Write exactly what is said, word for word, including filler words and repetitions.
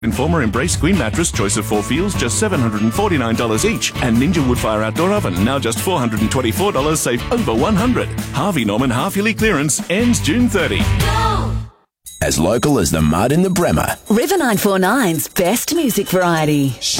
Informer Embrace Queen Mattress, choice of four feels, just seven hundred forty-nine dollars each. And Ninja Woodfire Outdoor Oven, now just four hundred twenty-four dollars, save over one hundred dollars. Harvey Norman half-yearly clearance ends June thirtieth. Go! As local as the mud in the Bremer. River nine four nine's best music variety.